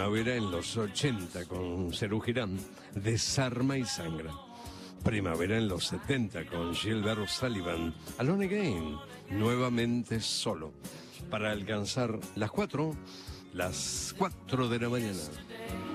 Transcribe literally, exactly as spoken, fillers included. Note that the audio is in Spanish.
Primavera en los ochenta con Serú Girán, Desarma y Sangra. Primavera en los setenta con Gilbert Sullivan, Alone Again, Nuevamente Solo. Para alcanzar las cuatro, las cuatro de la mañana.